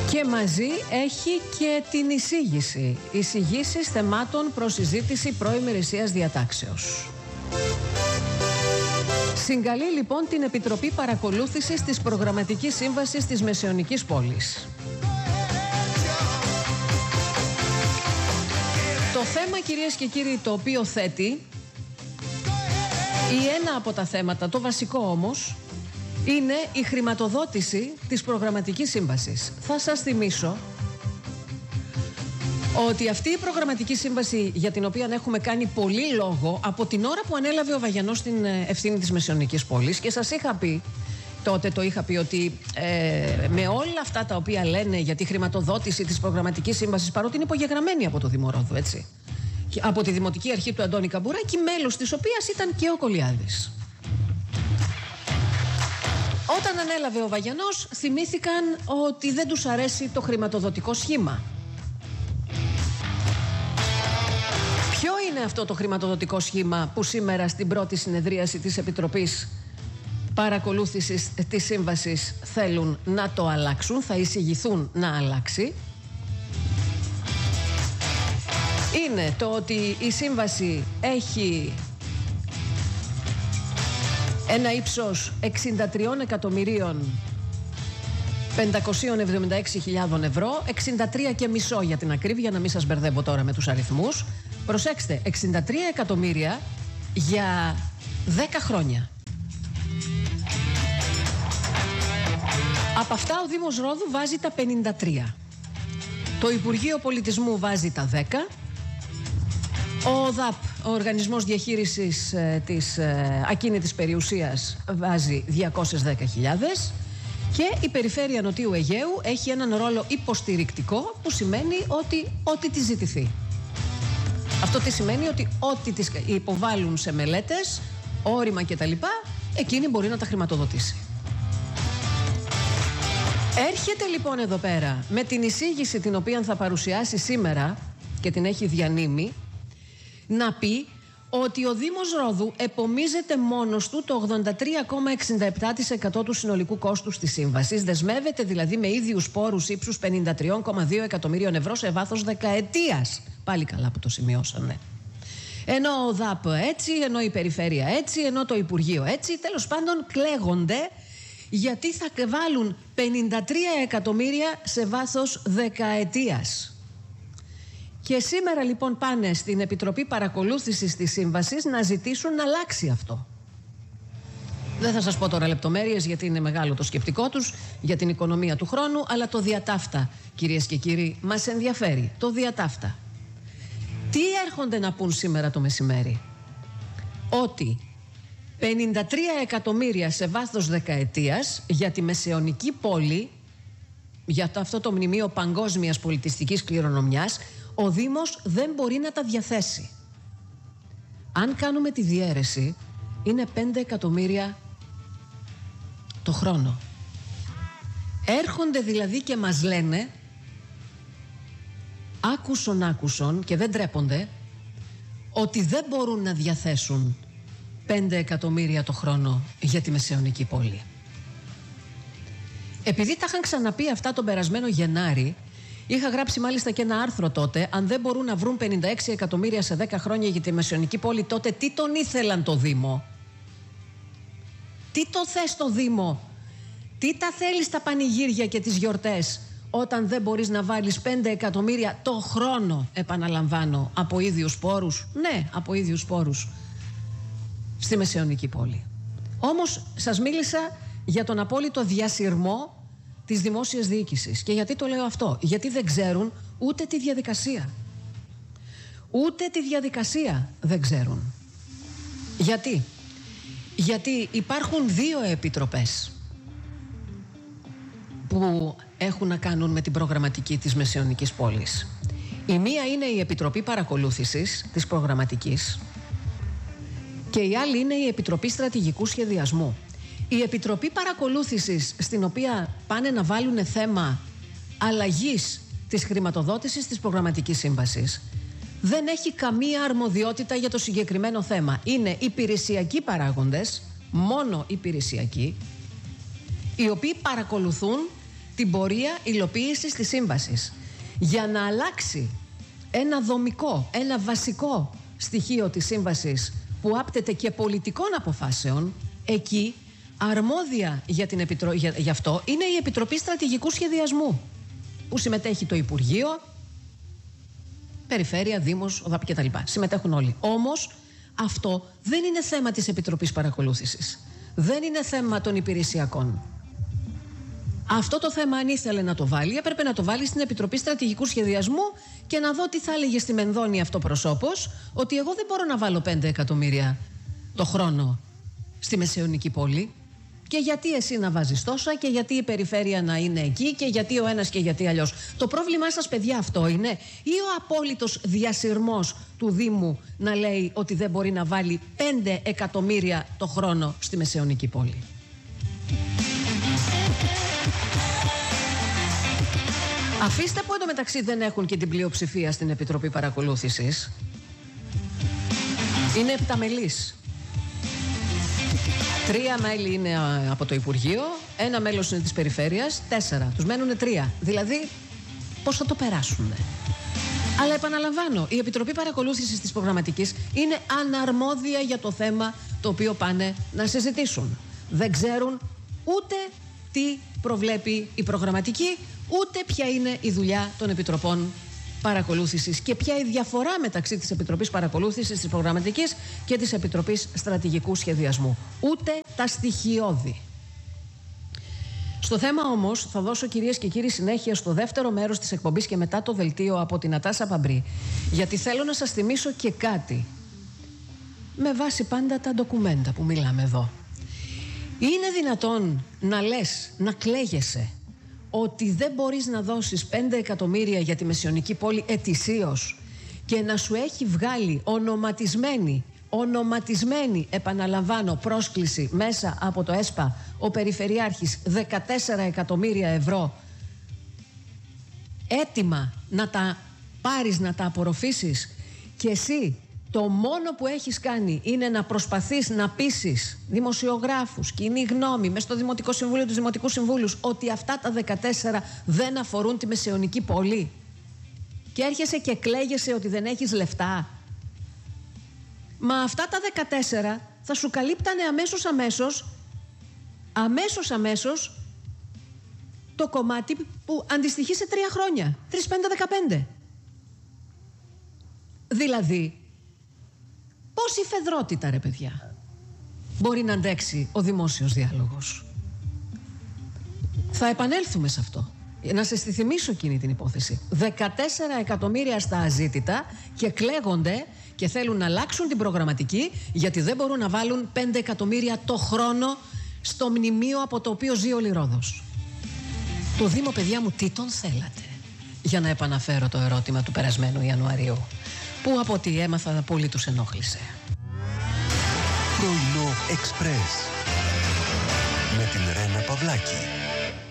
Και μαζί έχει και την εισήγηση. Εισηγήσεις θεμάτων προς συζήτηση προημερησίας διατάξεως. Συγκαλεί λοιπόν την Επιτροπή Παρακολούθησης της Προγραμματικής Σύμβασης της Μεσαιωνικής Πόλης. Το θέμα, κυρίες και κύριοι, το οποίο θέτει, ή ένα από τα θέματα, το βασικό όμως, είναι η χρηματοδότηση της Προγραμματικής Σύμβασης. Θα σας θυμίσω ότι αυτή η Προγραμματική Σύμβαση, για την οποία έχουμε κάνει πολύ λόγο από την ώρα που ανέλαβε ο Βαγιανός την ευθύνη της Μεσαιωνικής Πόλης, και σας είχα πει, τότε το είχα πει, ότι με όλα αυτά τα οποία λένε για τη χρηματοδότηση της Προγραμματικής Σύμβασης, παρότι είναι υπογεγραμμένη από το Δημορόδου, έτσι, από τη Δημοτική Αρχή του Αντώνη Καμπουράκη, μέλος της οποίας ήταν και ο Κολιάδης. Όταν ανέλαβε ο Βαγιανός, θυμήθηκαν ότι δεν τους αρέσει το χρηματοδοτικό σχήμα. Ποιο είναι αυτό το χρηματοδοτικό σχήμα που σήμερα στην πρώτη συνεδρίαση της Επιτροπής Παρακολούθησης της Σύμβασης θέλουν να το αλλάξουν, θα εισηγηθούν να αλλάξει? Είναι το ότι η Σύμβαση έχει ένα ύψος 63.576.000 ευρώ, 63,5 για την ακρίβεια, να μην σας μπερδεύω τώρα με τους αριθμούς. Προσέξτε, 63 εκατομμύρια για 10 χρόνια. Από αυτά ο Δήμος Ρόδου βάζει τα 53. Το Υπουργείο Πολιτισμού βάζει τα 10. Ο ΟΔΑΠ, ο Οργανισμός Διαχείρισης της Ακίνητης Περιουσίας, βάζει 210.000 και η Περιφέρεια Νοτιού Αιγαίου έχει έναν ρόλο υποστηρικτικό, που σημαίνει ότι ό,τι της ζητηθεί. Αυτό τι σημαίνει? Ότι ό,τι τις υποβάλλουν σε μελέτες, όρημα κτλ, εκείνη μπορεί να τα χρηματοδοτήσει. Έρχεται λοιπόν εδώ πέρα με την εισήγηση την οποία θα παρουσιάσει σήμερα και την έχει διανύμει, να πει ότι ο Δήμος Ρόδου επομίζεται μόνος του το 83,67% του συνολικού κόστους της σύμβασης, δεσμεύεται δηλαδή με ίδιους πόρους ύψους 53,2 εκατομμύριων ευρώ σε βάθος δεκαετίας. Πάλι καλά που το σημειώσανε. Ενώ ο ΔΑΠ έτσι, ενώ η Περιφέρεια έτσι, ενώ το Υπουργείο έτσι, τέλος πάντων κλαίγονται γιατί θα βάλουν 53 εκατομμύρια σε βάθος δεκαετίας. Και σήμερα λοιπόν πάνε στην Επιτροπή Παρακολούθησης της Σύμβασης να ζητήσουν να αλλάξει αυτό. Δεν θα σας πω τώρα λεπτομέρειες, γιατί είναι μεγάλο το σκεπτικό τους για την οικονομία του χρόνου, αλλά το διατάφτα, κυρίες και κύριοι, μας ενδιαφέρει. Το διατάφτα. Τι έρχονται να πούν σήμερα το μεσημέρι? Ότι 53 εκατομμύρια σε βάθος δεκαετίας για τη Μεσαιωνική Πόλη, για αυτό το μνημείο παγκόσμιας πολιτιστικής κληρονομιάς, ο Δήμος δεν μπορεί να τα διαθέσει. Αν κάνουμε τη διαίρεση, είναι 5 εκατομμύρια το χρόνο. Έρχονται δηλαδή και μας λένε, άκουσον και δεν τρέπονται, ότι δεν μπορούν να διαθέσουν 5 εκατομμύρια το χρόνο για τη Μεσαιωνική Πόλη. Επειδή τα είχαν ξαναπεί αυτά τον περασμένο Γενάρη, είχα γράψει μάλιστα και ένα άρθρο τότε, αν δεν μπορούν να βρουν 56 εκατομμύρια σε 10 χρόνια για τη Μεσαιωνική Πόλη, τότε τι τον ήθελαν το Δήμο? Τι το θες το Δήμο? Τι τα θέλεις στα πανηγύρια και τις γιορτές, όταν δεν μπορείς να βάλεις 5 εκατομμύρια το χρόνο, επαναλαμβάνω, από ίδιους πόρους? Ναι, από ίδιους πόρους στη Μεσαιωνική Πόλη. Όμως σας μίλησα για τον απόλυτο διασυρμό της δημόσιας διοίκησης. Και γιατί το λέω αυτό? Γιατί δεν ξέρουν ούτε τη διαδικασία. Ούτε τη διαδικασία δεν ξέρουν. Γιατί? Γιατί υπάρχουν δύο επιτροπές που έχουν να κάνουν με την προγραμματική της Μεσαιωνικής Πόλης. Η μία είναι η Επιτροπή Παρακολούθησης της Προγραμματικής και η άλλη είναι η Επιτροπή Στρατηγικού Σχεδιασμού. Η Επιτροπή Παρακολούθησης, στην οποία πάνε να βάλουν θέμα αλλαγής της χρηματοδότησης της Προγραμματικής Σύμβασης, δεν έχει καμία αρμοδιότητα για το συγκεκριμένο θέμα. Είναι υπηρεσιακοί παράγοντες, μόνο υπηρεσιακοί, οι οποίοι παρακολουθούν την πορεία υλοποίησης της σύμβασης. Για να αλλάξει ένα δομικό, ένα βασικό στοιχείο της σύμβασης που άπτεται και πολιτικών αποφάσεων, εκεί αρμόδια για αυτό είναι η Επιτροπή Στρατηγικού Σχεδιασμού, που συμμετέχει το Υπουργείο, Περιφέρεια, Δήμος, ΟΔΑΠ κτλ. Συμμετέχουν όλοι. Όμως αυτό δεν είναι θέμα της Επιτροπής Παρακολούθησης. Δεν είναι θέμα των υπηρεσιακών. Αυτό το θέμα, αν ήθελε να το βάλει, έπρεπε να το βάλει στην Επιτροπή Στρατηγικού Σχεδιασμού και να δω τι θα έλεγε στη Μενδώνη αυτό προσώπος, ότι εγώ δεν μπορώ να βάλω 5 εκατομμύρια το χρόνο στη Μεσαιωνική πόλη. Και γιατί εσύ να βάζεις τόσα, και γιατί η περιφέρεια να είναι εκεί, και γιατί ο ένας και γιατί αλλιώς. Το πρόβλημά σας, παιδιά, αυτό είναι, ή ο απόλυτος διασυρμός του Δήμου να λέει ότι δεν μπορεί να βάλει 5 εκατομμύρια το χρόνο στη Μεσαιωνική πόλη? Αφήστε που εντωμεταξύ δεν έχουν και την πλειοψηφία στην Επιτροπή Παρακολούθησης. Είναι 7 μελής. 3 μέλη είναι από το Υπουργείο, 1 μέλος είναι της Περιφέρειας, 4. Τους μένουν 3. Δηλαδή, πώς θα το περάσουν? Αλλά επαναλαμβάνω, η Επιτροπή Παρακολούθησης της Προγραμματικής είναι αναρμόδια για το θέμα το οποίο πάνε να συζητήσουν. Δεν ξέρουν ούτε τι προβλέπει η Προγραμματική, ούτε ποια είναι η δουλειά των Επιτροπών Παρακολούθησης και ποια η διαφορά μεταξύ της Επιτροπής Παρακολούθησης της Προγραμματικής και της Επιτροπής Στρατηγικού Σχεδιασμού. Ούτε τα στοιχειώδη. Στο θέμα όμως θα δώσω, κυρίες και κύριοι, συνέχεια στο δεύτερο μέρος της εκπομπής και μετά το δελτίο από την Νατάσα Παμπρή, γιατί θέλω να σας θυμίσω και κάτι με βάση πάντα τα ντοκουμέντα που μιλάμε εδώ. Είναι δυνατόν να λες, να κλαίγεσαι ότι δεν μπορείς να δώσεις 5 εκατομμύρια για τη Μεσαιωνική πόλη ετησίως και να σου έχει βγάλει ονοματισμένη, επαναλαμβάνω, πρόσκληση μέσα από το ΕΣΠΑ ο Περιφερειάρχης 14 εκατομμύρια ευρώ έτοιμα να τα πάρεις, να τα απορροφήσεις, και εσύ το μόνο που έχεις κάνει είναι να προσπαθείς να πείσεις δημοσιογράφους, κοινή γνώμη, μες στο Δημοτικό Συμβούλιο, τους Δημοτικούς Συμβούλους, ότι αυτά τα 14 δεν αφορούν τη Μεσαιωνική πόλη, και έρχεσαι και κλαίγεσαι ότι δεν έχεις λεφτά. Μα αυτά τα 14 θα σου καλύπτανε αμέσως το κομμάτι που αντιστοιχεί σε 3 χρόνια. 3, 5, 15. Δηλαδή, πόση φεδρότητα, ρε παιδιά, μπορεί να αντέξει ο δημόσιος διάλογος? Θα επανέλθουμε σε αυτό. Να σας τη θυμίσω εκείνη την υπόθεση. 14 εκατομμύρια στα αζήτητα και κλαίγονται και θέλουν να αλλάξουν την προγραμματική γιατί δεν μπορούν να βάλουν 5 εκατομμύρια το χρόνο στο μνημείο από το οποίο ζει όλη η Ρόδος. Το Δήμο, παιδιά μου, τι τον θέλατε? Για να επαναφέρω το ερώτημα του περασμένου Ιανουαρίου, που από ό,τι έμαθα πολύ τους ενόχλησε. Πρωινό Εξπρές με την Ρένα Παυλάκη.